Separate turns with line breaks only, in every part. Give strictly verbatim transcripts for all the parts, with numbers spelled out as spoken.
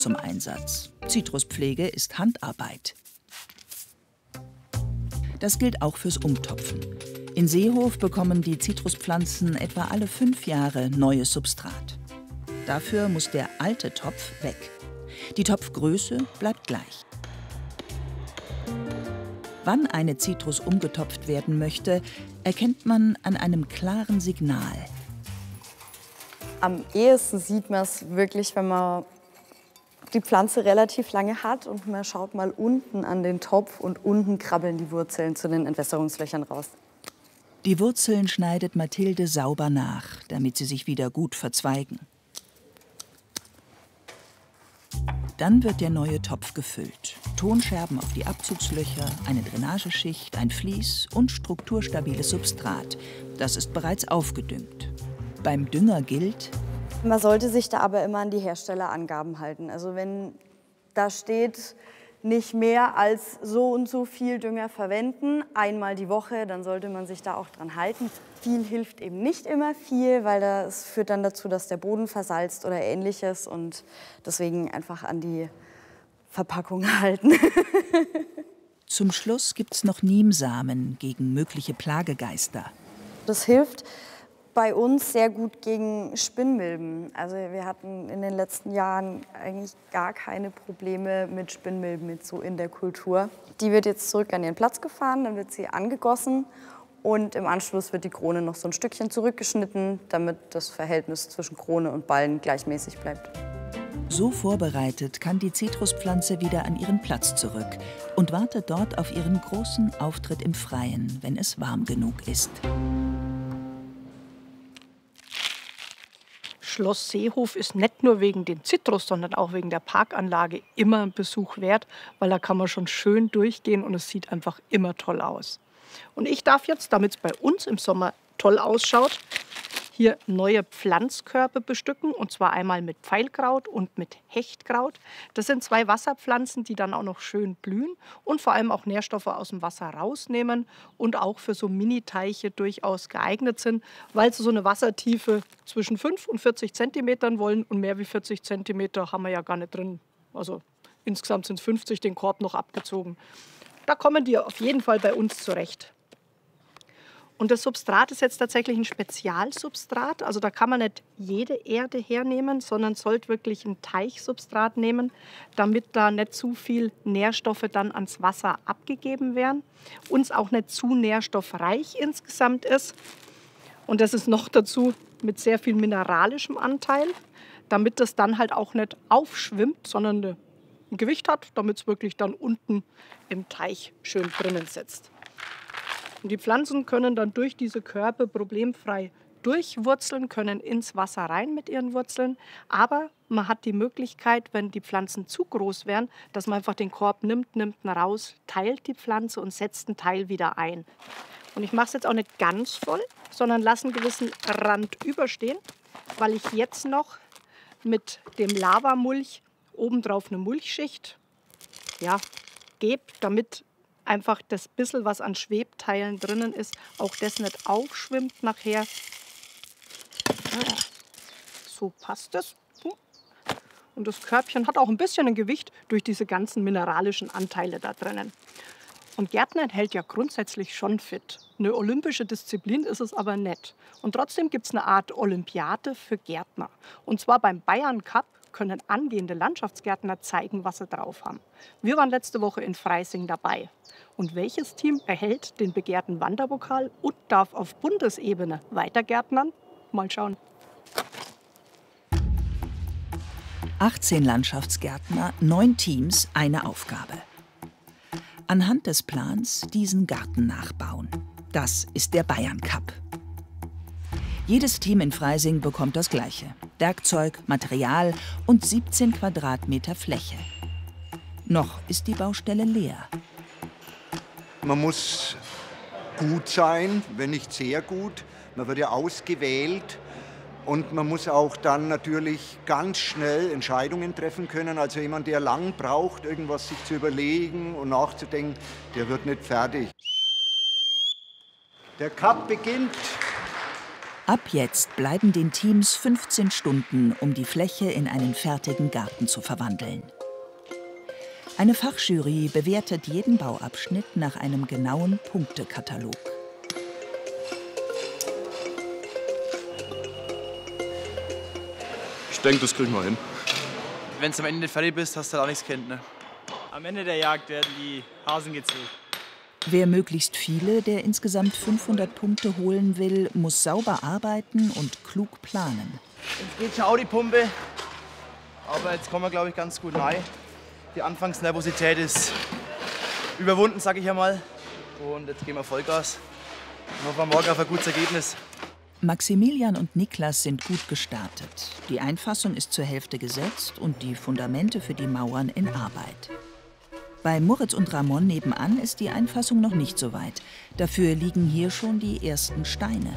zum Einsatz. Zitruspflege ist Handarbeit. Das gilt auch fürs Umtopfen. In Seehof bekommen die Zitruspflanzen etwa alle fünf Jahre neues Substrat. Dafür muss der alte Topf weg. Die Topfgröße bleibt gleich. Wann eine Zitrus umgetopft werden möchte, erkennt man an einem klaren Signal.
Am ehesten sieht man es wirklich, wenn man die Pflanze relativ lange hat und man schaut mal unten an den Topf und unten krabbeln die Wurzeln zu den Entwässerungslöchern raus.
Die Wurzeln schneidet Mathilde sauber nach, damit sie sich wieder gut verzweigen. Dann wird der neue Topf gefüllt. Tonscherben auf die Abzugslöcher, eine Drainageschicht, ein Vlies und strukturstabiles Substrat. Das ist bereits aufgedüngt. Beim Dünger gilt:
Man sollte sich da aber immer an die Herstellerangaben halten. Also wenn da steht, nicht mehr als so und so viel Dünger verwenden, einmal die Woche, dann sollte man sich da auch dran halten. Viel hilft eben nicht immer viel, weil das führt dann dazu, dass der Boden versalzt oder Ähnliches. Und deswegen einfach an die Verpackung halten.
Zum Schluss gibt's noch Niemsamen gegen mögliche Plagegeister.
Das hilft bei uns sehr gut gegen Spinnmilben. Also wir hatten in den letzten Jahren eigentlich gar keine Probleme mit Spinnmilben mit so in der Kultur. Die wird jetzt zurück an ihren Platz gefahren, dann wird sie angegossen und im Anschluss wird die Krone noch so ein Stückchen zurückgeschnitten, damit das Verhältnis zwischen Krone und Ballen gleichmäßig bleibt.
So vorbereitet kann die Zitruspflanze wieder an ihren Platz zurück und wartet dort auf ihren großen Auftritt im Freien, wenn es warm genug ist.
Schloss Seehof ist nicht nur wegen den Zitrus, sondern auch wegen der Parkanlage immer ein Besuch wert, weil da kann man schon schön durchgehen und es sieht einfach immer toll aus. Und ich darf jetzt, damit es bei uns im Sommer toll ausschaut, hier neue Pflanzkörbe bestücken, und zwar einmal mit Pfeilkraut und mit Hechtkraut. Das sind zwei Wasserpflanzen, die dann auch noch schön blühen und vor allem auch Nährstoffe aus dem Wasser rausnehmen und auch für so Mini-Teiche durchaus geeignet sind, weil sie so eine Wassertiefe zwischen fünf und vierzig Zentimetern wollen, und mehr wie vierzig Zentimeter haben wir ja gar nicht drin. Also insgesamt sind es fünfzig, den Korb noch abgezogen. Da kommen die auf jeden Fall bei uns zurecht. Und das Substrat ist jetzt tatsächlich ein Spezialsubstrat. Also da kann man nicht jede Erde hernehmen, sondern sollte wirklich ein Teichsubstrat nehmen, damit da nicht zu viel Nährstoffe dann ans Wasser abgegeben werden. Uns auch nicht zu nährstoffreich insgesamt ist. Und das ist noch dazu mit sehr viel mineralischem Anteil, damit das dann halt auch nicht aufschwimmt, sondern ein Gewicht hat, damit es wirklich dann unten im Teich schön drinnen sitzt. Und die Pflanzen können dann durch diese Körbe problemfrei durchwurzeln, können ins Wasser rein mit ihren Wurzeln. Aber man hat die Möglichkeit, wenn die Pflanzen zu groß wären, dass man einfach den Korb nimmt, nimmt ihn raus, teilt die Pflanze und setzt einen Teil wieder ein. Und ich mache es jetzt auch nicht ganz voll, sondern lasse einen gewissen Rand überstehen, weil ich jetzt noch mit dem Lavamulch obendrauf eine Mulchschicht ja, gebe, damit einfach das bisschen, was an Schwebteilen drinnen ist, auch das nicht aufschwimmt nachher. So passt es. Und das Körbchen hat auch ein bisschen ein Gewicht durch diese ganzen mineralischen Anteile da drinnen. Und Gärtnern hält ja grundsätzlich schon fit. Eine olympische Disziplin ist es aber nicht. Und trotzdem gibt es eine Art Olympiade für Gärtner. Und zwar beim Bayern Cup können angehende Landschaftsgärtner zeigen, was sie drauf haben. Wir waren letzte Woche in Freising dabei. Und welches Team erhält den begehrten Wanderpokal und darf auf Bundesebene weitergärtnern? Mal schauen.
achtzehn Landschaftsgärtner, neun Teams, eine Aufgabe. Anhand des Plans diesen Garten nachbauen. Das ist der Bayern Cup. Jedes Team in Freising bekommt das Gleiche. Werkzeug, Material und siebzehn Quadratmeter Fläche. Noch ist die Baustelle leer.
Man muss gut sein, wenn nicht sehr gut. Man wird ja ausgewählt. Und man muss auch dann natürlich ganz schnell Entscheidungen treffen können. Also jemand, der lang braucht, irgendwas sich zu überlegen und nachzudenken, der wird nicht fertig. Der Cup beginnt
Ab jetzt bleiben den Teams fünfzehn Stunden, um die Fläche in einen fertigen Garten zu verwandeln. Eine Fachjury bewertet jeden Bauabschnitt nach einem genauen Punktekatalog.
Ich denke, das kriegen wir hin.
Wenn du am Ende nicht fertig bist, hast du halt auch nichts kennt, ne?
Am Ende der Jagd werden die Hasen gezählt.
Wer möglichst viele der insgesamt fünfhundert Punkte holen will, muss sauber arbeiten und klug planen.
Jetzt geht schon auch die Pumpe, aber jetzt kommen wir, glaube ich, ganz gut rein. Die Anfangsnervosität ist überwunden, sag ich einmal. Und jetzt geben wir Vollgas und hoffen wir morgen auf ein gutes Ergebnis.
Maximilian und Niklas sind gut gestartet. Die Einfassung ist zur Hälfte gesetzt und die Fundamente für die Mauern in Arbeit. Bei Moritz und Ramon nebenan ist die Einfassung noch nicht so weit. Dafür liegen hier schon die ersten Steine.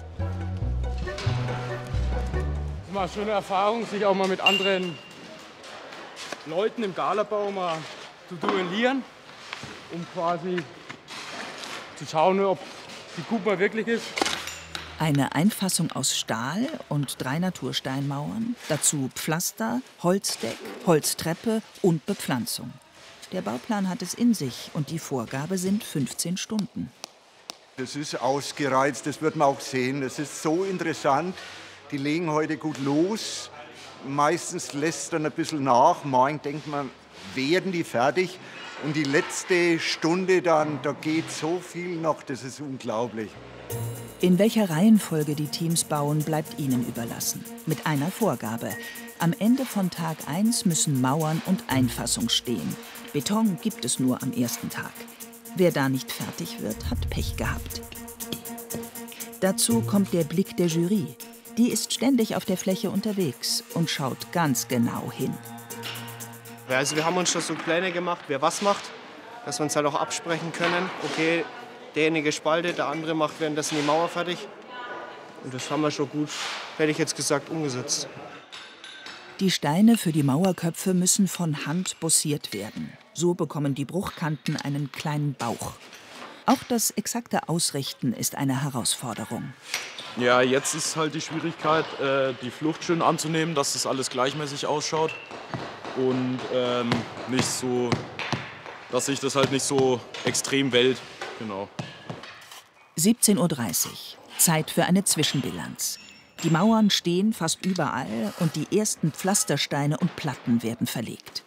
Mal schöne Erfahrung, sich auch mal mit anderen Leuten im Galabau mal zu duellieren, um quasi zu schauen, ob die gut mal wirklich ist.
Eine Einfassung aus Stahl und drei Natursteinmauern, dazu Pflaster, Holzdeck, Holztreppe und Bepflanzung. Der Bauplan hat es in sich und die Vorgabe sind fünfzehn Stunden.
Das ist ausgereizt, das wird man auch sehen. Das ist so interessant. Die legen heute gut los. Meistens lässt dann ein bisschen nach. Morgen denkt man, werden die fertig? Und die letzte Stunde dann, da geht so viel noch, das ist unglaublich.
In welcher Reihenfolge die Teams bauen, bleibt ihnen überlassen. Mit einer Vorgabe. Am Ende von Tag eins müssen Mauern und Einfassung stehen. Beton gibt es nur am ersten Tag. Wer da nicht fertig wird, hat Pech gehabt. Dazu kommt der Blick der Jury. Die ist ständig auf der Fläche unterwegs und schaut ganz genau hin.
Also wir haben uns schon so Pläne gemacht, wer was macht, dass wir uns halt auch absprechen können. Okay, derjenige spaltet, der andere macht währenddessen die Mauer fertig. Und das haben wir schon gut, hätte ich jetzt gesagt, umgesetzt.
Die Steine für die Mauerköpfe müssen von Hand bossiert werden. So bekommen die Bruchkanten einen kleinen Bauch. Auch das exakte Ausrichten ist eine Herausforderung.
Ja, jetzt ist halt die Schwierigkeit, äh, die Flucht schön anzunehmen, dass das alles gleichmäßig ausschaut. Und ähm, nicht so, dass sich das halt nicht so extrem wellt. Genau.
siebzehn Uhr dreißig. Zeit für eine Zwischenbilanz. Die Mauern stehen fast überall und die ersten Pflastersteine und Platten werden verlegt.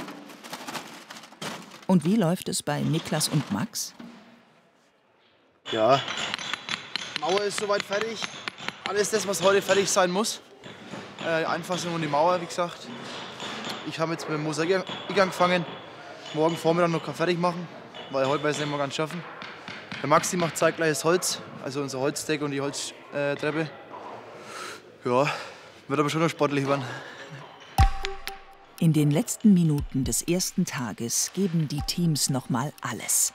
Und wie läuft es bei Niklas und Max?
Ja, die Mauer ist soweit fertig. Alles das, was heute fertig sein muss. Äh, die Einfassung und die Mauer, wie gesagt. Ich habe jetzt mit dem Mosaik angefangen. Morgen Vormittag noch fertig machen, weil heute weiß ich nicht mehr ganz schaffen. Der Maxi macht zeitgleich das Holz, also unser Holzdeck und die Holztreppe. Ja, wird aber schon noch sportlich werden.
In den letzten Minuten des ersten Tages geben die Teams noch mal alles.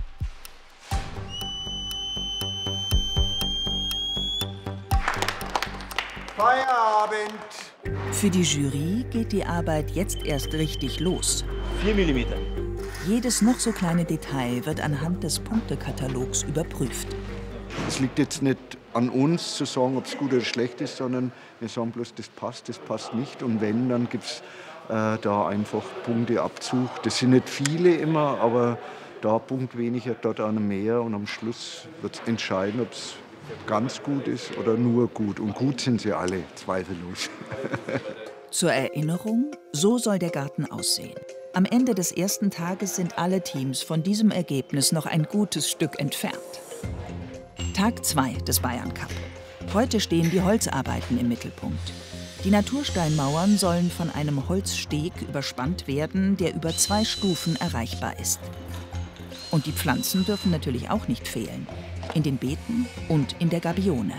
Feierabend!
Für die Jury geht die Arbeit jetzt erst richtig los.
vier Millimeter.
Jedes noch so kleine Detail wird anhand des Punktekatalogs überprüft.
Es liegt jetzt nicht an uns zu sagen, ob es gut oder schlecht ist, sondern wir sagen bloß, das passt, das passt nicht. Und wenn, dann gibt es äh, da einfach Punkteabzug. Das sind nicht viele immer, aber da Punkt weniger, dort einer mehr. Und am Schluss wird es entscheiden, ob es ganz gut ist oder nur gut. Und gut sind sie alle, zweifellos.
Zur Erinnerung, so soll der Garten aussehen. Am Ende des ersten Tages sind alle Teams von diesem Ergebnis noch ein gutes Stück entfernt. Tag zwei des Bayern Cup. Heute stehen die Holzarbeiten im Mittelpunkt. Die Natursteinmauern sollen von einem Holzsteg überspannt werden, der über zwei Stufen erreichbar ist. Und die Pflanzen dürfen natürlich auch nicht fehlen. In den Beeten und in der Gabione.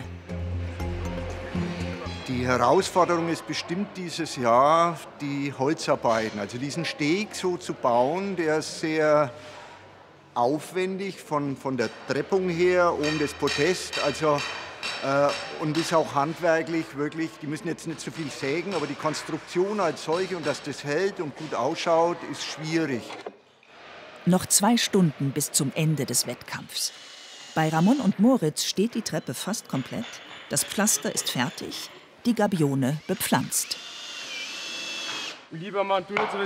Die Herausforderung ist bestimmt dieses Jahr die Holzarbeiten. Also diesen Steg so zu bauen, der ist sehr aufwendig von, von der Treppung her, um das Podest. Also, äh, und ist auch handwerklich wirklich, die müssen jetzt nicht so viel sägen, aber die Konstruktion als solche und dass das hält und gut ausschaut, ist schwierig.
Noch zwei Stunden bis zum Ende des Wettkampfs. Bei Ramon und Moritz steht die Treppe fast komplett. Das Pflaster ist fertig, die Gabione bepflanzt.
Lieber Mann, tu jetzt